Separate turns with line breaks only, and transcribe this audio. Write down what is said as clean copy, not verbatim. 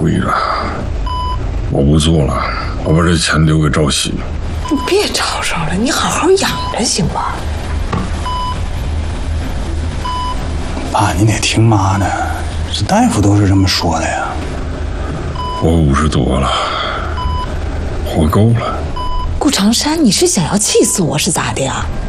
亏了，我不做了，我把这钱留给赵喜。
你别吵吵了，你好好养着行吗？
爸，你得听妈的，这大夫都是这么说的呀。
我50多了，活够了。
顾长山，你是想要气死我是咋的呀？